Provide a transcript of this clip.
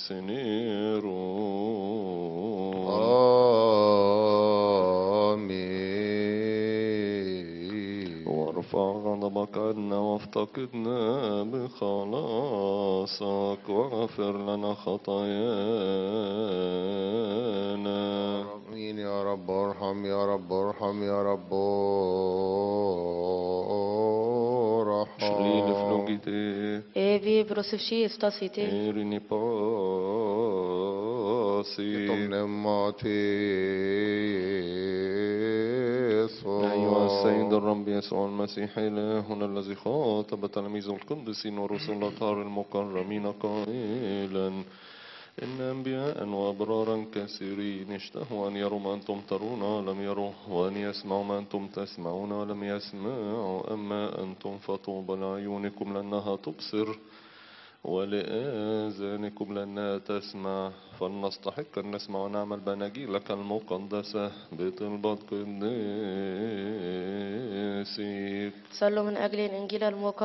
سنيرو. آمين. وارفع غضبك عنا وافتقدنا بخلاصك، واغفر لنا خطايانا. آمين يا رب ارحم يا رب ارحم يا رب Šli ارحم. flugite, Evi prosivši stasiti. erini pasi. نماتي أيها السيد الرب يسوع المسيح إلهنا الذي خاطب تلاميذ القديسين ورسل الأطهار المكرمين قائلا: إن أنبياء وأبرارا كثيرين اشتهوا أن يروا ما أنتم ترون ولم يروا، وأن يسمعوا ما أنتم تسمعون ولم يسمعوا. أما أنتم فطوبى لعيونكم لأنها تبصر، ولآذانكم لأنها تسمع. فلنستحق أن نسمع ونعمل بأناجيلك المقدسة بطلبة قديسك. صلوا من أجل الإنجيل المقدس